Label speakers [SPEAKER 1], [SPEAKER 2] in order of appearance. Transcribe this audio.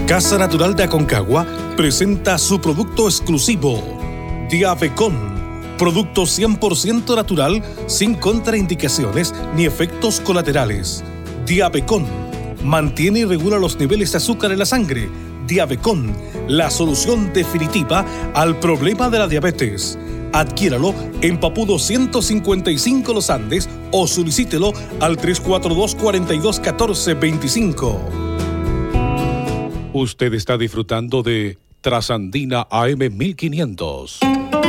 [SPEAKER 1] Casa Natural de Aconcagua presenta su producto exclusivo, Diabecon, producto 100% natural, sin contraindicaciones ni efectos colaterales. Diabecon mantiene y regula los niveles de azúcar en la sangre. Diabecon, la solución definitiva al problema de la diabetes. Adquiéralo en Papudo 155 Los Andes o solicítelo al 342-4214-25.
[SPEAKER 2] Usted está disfrutando de Trasandina AM 1500.